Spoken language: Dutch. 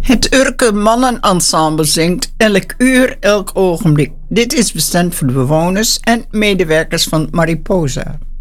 Het Urke Mannenensemble zingt elk uur, elk ogenblik. Dit is bestemd voor de bewoners en medewerkers van Mariposa.